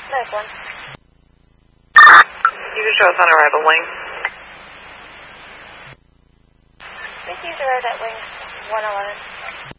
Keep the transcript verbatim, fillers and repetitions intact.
Nice one. You can show us on arrival, wing. Please use arrived at wing one eleven.